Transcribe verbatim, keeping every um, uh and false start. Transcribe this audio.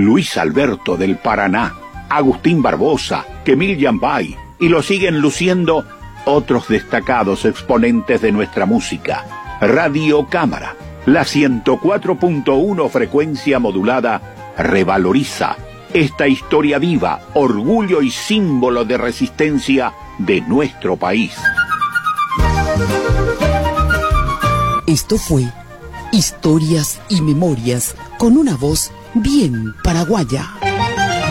Luis Alberto del Paraná, Agustín Barbosa, Kemil Yambay, y lo siguen luciendo otros destacados exponentes de nuestra música. Radio Cámara, la ciento cuatro punto uno frecuencia modulada, revaloriza esta historia viva, orgullo y símbolo de resistencia de nuestro país. Esto fue Historias y Memorias con una voz bien paraguaya.